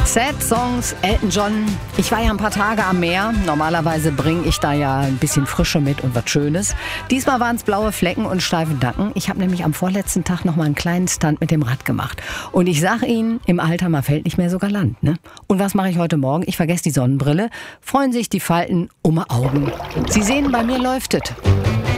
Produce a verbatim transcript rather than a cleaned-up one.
Sad Songs, Elton John. Ich war ja ein paar Tage am Meer. Normalerweise bringe ich da ja ein bisschen Frische mit und was Schönes. Diesmal waren es blaue Flecken und steife Nacken. Ich habe nämlich am vorletzten Tag noch mal einen kleinen Stunt mit dem Rad gemacht. Und ich sag Ihnen, im Alter, man fällt nicht mehr so galant, ne? Und was mache ich heute Morgen? Ich vergesse die Sonnenbrille. Freuen sich die Falten um die Augen. Sie sehen, bei mir läuft es.